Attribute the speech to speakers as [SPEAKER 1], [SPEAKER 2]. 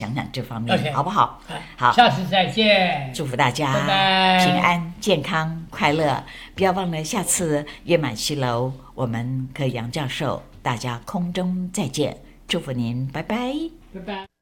[SPEAKER 1] 讲讲这方面
[SPEAKER 2] OK
[SPEAKER 1] 好不好？
[SPEAKER 2] 好，下次再见，
[SPEAKER 1] 祝福大家
[SPEAKER 2] 拜拜
[SPEAKER 1] 平安、健康、快乐！不要忘了下次月满西楼，我们和杨教授大家空中再见，祝福您，拜拜，
[SPEAKER 2] 拜拜。